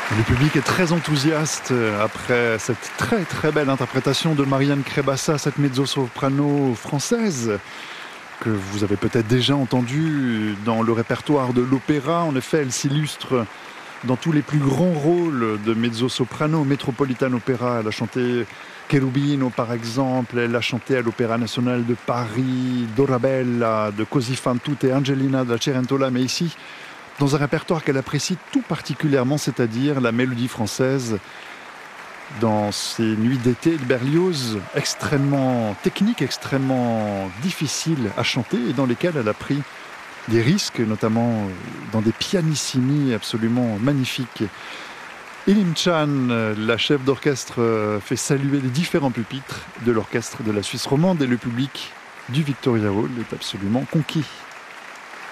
Le public est très enthousiaste après cette très très belle interprétation de Marianne Crébassa, cette mezzo-soprano française que vous avez peut-être déjà entendue dans le répertoire de l'opéra. En effet, elle s'illustre dans tous les plus grands rôles de mezzo-soprano au Metropolitan Opera. Elle a chanté Cherubino par exemple, elle a chanté à l'Opéra National de Paris, Dorabella, de Così fan tutte et Angelina da Cerentola, mais ici, dans un répertoire qu'elle apprécie tout particulièrement, c'est-à-dire la mélodie française, dans ces nuits d'été de Berlioz, extrêmement techniques, extrêmement difficiles à chanter, et dans lesquelles elle a pris des risques, notamment dans des pianissimi absolument magnifiques. Elim Chan, la chef d'orchestre, fait saluer les différents pupitres de l'orchestre de la Suisse romande, et le public du Victoria Hall est absolument conquis.